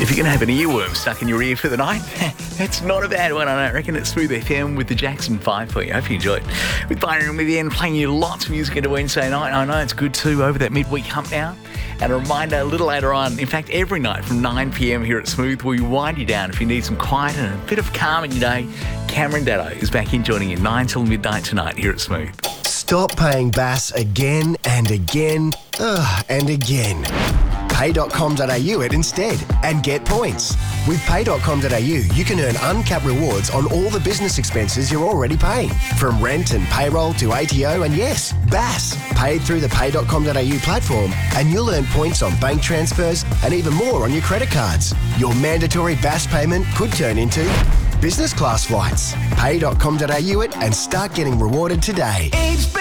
If you're going to have an earworm stuck in your ear for the night, that's not a bad one, I don't reckon. It's Smooth FM with the Jackson 5 for you. Hope you enjoyed. With Byron and Vivian playing you lots of music into Wednesday night. I know it's good too over that midweek hump now. And a reminder a little later on, in fact, every night from 9 p.m. here at Smooth, we wind you down if you need some quiet and a bit of calm in your day. Cameron Datto is back in joining you 9 till midnight tonight here at Smooth. Stop paying Bass again and again and again. Pay.com.au it instead and get points. With Pay.com.au, you can earn uncapped rewards on all the business expenses you're already paying. From rent and payroll to ATO and yes, Bass. Paid through the Pay.com.au platform and you'll earn points on bank transfers and even more on your credit cards. Your mandatory Bass payment could turn into business class flights. Pay.com.au it and start getting rewarded today. It's